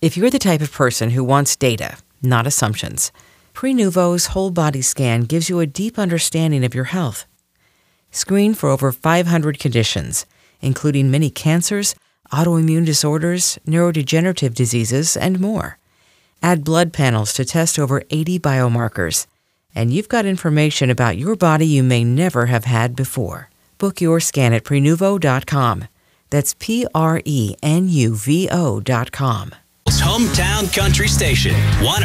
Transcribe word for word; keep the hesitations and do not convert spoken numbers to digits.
If you're the type of person who wants data, not assumptions, Prenuvo's whole body scan gives you a deep understanding of your health. Screen for over five hundred conditions, including many cancers, autoimmune disorders, neurodegenerative diseases, and more. Add blood panels to test over eighty biomarkers, and you've got information about your body you may never have had before. Book your scan at Prenuvo dot com. That's P R E N U V O dot com. Hometown Country Station.